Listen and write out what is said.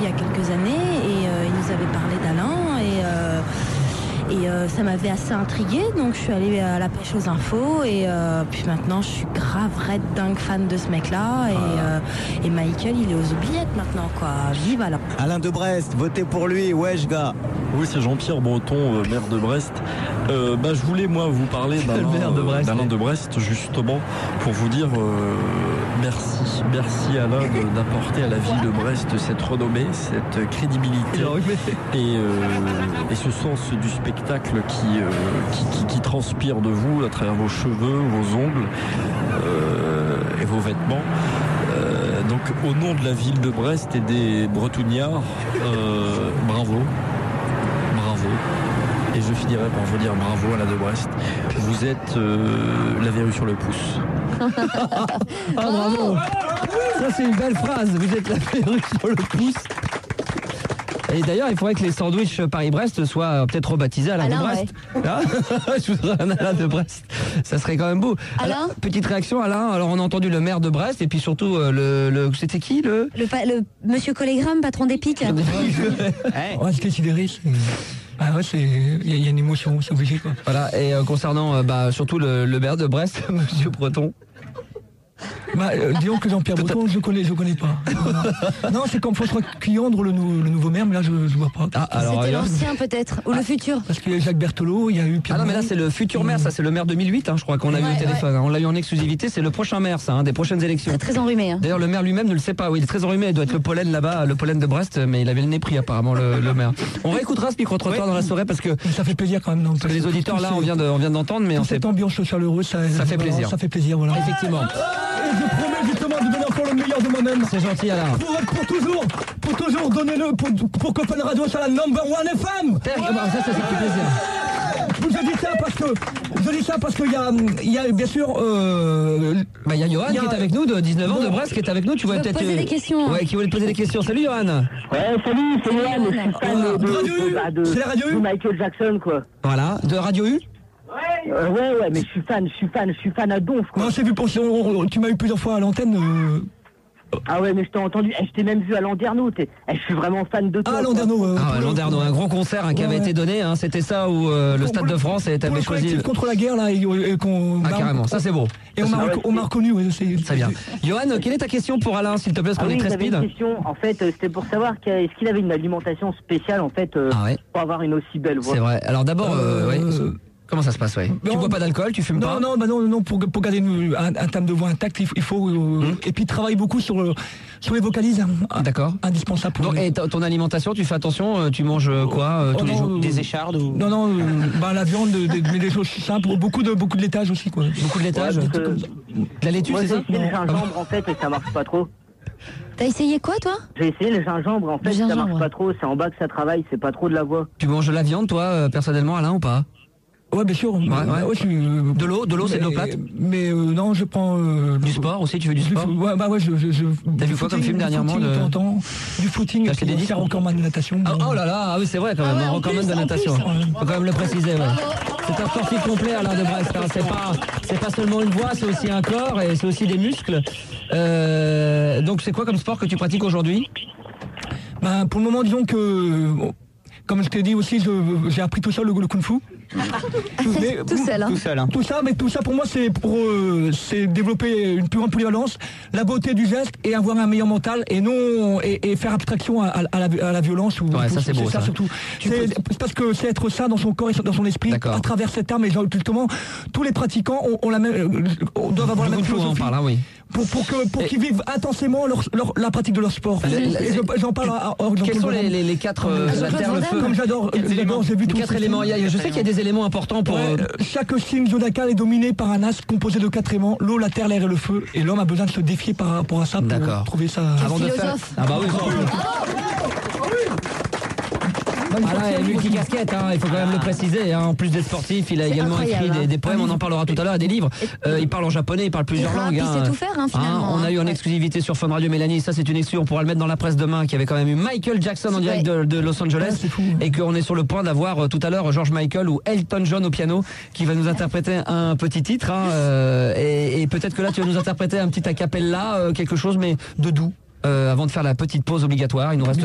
y a quelques années et il nous avait parlé d'Alain et ça m'avait assez intriguée, donc je suis allée à la pêche aux infos et puis maintenant je suis grave raide dingue fan de ce mec-là et Michael il est aux oubliettes maintenant quoi, vive Alain. Alain de Brest, votez pour lui, wesh gars. Oui, c'est Jean-Pierre Breton, maire de Brest. Je voulais moi vous parler d'Alain de Brest justement pour vous dire merci Alain d'apporter à la ville de Brest cette renommée, cette crédibilité et ce sens du spectacle qui transpire de vous à travers vos cheveux, vos ongles et vos vêtements. Donc au nom de la ville de Brest et des Bretougnards, bravo. Et je finirai par vous dire bravo Alain de Brest. Vous êtes la verrue sur le pouce. Bravo. Ça c'est une belle phrase. Vous êtes la verrue sur le pouce. Et d'ailleurs, il faudrait que les sandwichs Paris-Brest soient peut-être rebaptisés Alain de Brest. Ouais. Hein je voudrais un Alain de Brest. Ça serait quand même beau. Alain. Alors, petite réaction, Alain. Alors, on a entendu le maire de Brest et puis surtout c'était qui le Monsieur Collégramme, patron d'Epic. Ouais, c'était sidéré. Ah ouais, il y a une émotion, c'est obligé quoi. Voilà. Et concernant surtout le maire de Brest, Monsieur Breton. Disons que Jean-Pierre Breton, je connais pas. Non, c'est comme François Cuillandre, le nouveau maire, mais là je vois pas. C'était l'ancien peut-être, ou le futur. Parce qu'il y a Jacques Berthelot, il y a eu Pierre. Ah non, mais là c'est le futur maire, ça c'est le maire 2008, je crois qu'on a eu au téléphone. Ouais. On l'a eu en exclusivité, c'est le prochain maire, ça, des prochaines élections. Très enrhumé. D'ailleurs, le maire lui-même ne le sait pas. Oui, il est très enrhumé. Il doit être le pollen là-bas, le pollen de Brest, mais il avait le nez pris apparemment le maire. On réécoutera ce micro-trottoir dans la soirée parce que ça fait plaisir quand même. Non, les auditeurs là, on vient d'entendre, mais cette ambiance chaleureuse, ça fait plaisir. Ça fait plaisir, voilà. Effectivement. Et je promets justement de donner encore le meilleur de moi-même. C'est gentil, Alain. Pour toujours donner pour que Fun Radio soit la number one FM. Ça fait plaisir. Je dis ça parce qu'il y a bien sûr. Il y a Johan qui est avec nous de 19 ans de Brest qui est avec nous. Tu voulais peut-être poser des questions. Ouais, qui voulait te poser des questions. Salut Johan. Ouais, salut, c'est Johan. Je suis fan c'est la Radio U. de Michael Jackson quoi. Voilà, de Radio U. Ouais, mais je suis fan à donf quoi. Non, j'ai vu tu m'as eu plusieurs fois à l'antenne. Ah ouais, mais je t'ai entendu, je t'ai même vu à Landerneau, je suis vraiment fan de toi. Ah, Landerneau. Landerneau, un grand concert qui avait été donné, c'était ça où le Stade de France avait choisi. Contre la guerre là, carrément, ça c'est beau. Et on m'a reconnu, c'est très bien. Johan, quelle est ta question pour Alain, s'il te plaît, parce qu'on est très speed. Une question, en fait, c'était pour savoir est-ce qu'il avait une alimentation spéciale en fait pour avoir une aussi belle voix. C'est vrai. Alors d'abord, comment ça se passe, Tu bois pas d'alcool, tu fumes pas? Non, pour garder un timbre de voix intact, il faut et puis travailler beaucoup sur les vocalises. D'accord. Indispensable. Donc, et ton alimentation, tu fais attention, tu manges quoi tous les jours? Des échardes ou... Non, la viande, mais des choses simples, beaucoup de laitage aussi quoi. Beaucoup de laitage. De la laitue, c'est ça? J'ai essayé le gingembre en fait et ça marche pas trop. T'as essayé quoi toi? J'ai essayé le gingembre en fait, ça marche pas trop, c'est en bas que ça travaille, c'est pas trop de la voix. Tu manges de la viande toi personnellement, Alain, ou pas? Ouais, bien sûr. De l'eau, c'est de l'eau plate. Mais non, je prends du sport aussi. Tu fais du sport? Ouais, T'as vu quoi comme film dernièrement? Du footing. T'as des recordman de natation. Oh là là, oui c'est vrai quand même. Un recordman de natation. Faut quand même le préciser. Ouais. C'est un sportif complet, Alain de Brest. C'est pas seulement une voix, c'est aussi un corps et c'est aussi des muscles. Donc c'est quoi comme sport que tu pratiques aujourd'hui? Pour le moment, disons que. Comme je t'ai dit aussi, j'ai appris tout ça le kung-fu. Tout seul. Tout ça pour moi c'est développer une plus grande polyvalence, la beauté du geste et avoir un meilleur mental et faire abstraction à la violence. Ça c'est beau ça. Surtout. C'est parce que c'est être ça dans son corps et dans son esprit à travers cette arme. Et justement, tous les pratiquants doivent avoir la même philosophie. Pour qu'ils vivent intensément la pratique de leur sport. J'en parle. Quels sont les quatre la terre, le feu? Comme j'adore, j'ai vu tous les 4 éléments. Je sais qu'il y a des éléments importants pour. Chaque signe zodiacal est dominé par un astre composé de 4 éléments, l'eau, la terre, l'air et le feu. Et l'homme a besoin de se défier par rapport à ça pour trouver ça. Avant de faire. Ah bah oui. Alain est multicasquette, il faut quand même le préciser. En plus d'être sportif, il a également écrit des poèmes, on en parlera tout à l'heure, des livres. Il parle en japonais, il parle plusieurs langues. Il sait tout faire finalement. On a eu en exclusivité sur Fun Radio Mélanie, ça c'est une exclu, on pourra le mettre dans la presse demain, qui avait quand même eu Michael Jackson en direct de Los Angeles. Et qu'on est sur le point d'avoir tout à l'heure George Michael ou Elton John au piano, qui va nous interpréter un petit titre. Et peut-être que là tu vas nous interpréter un petit a cappella, quelque chose mais de doux. Avant de faire la petite pause obligatoire, il nous reste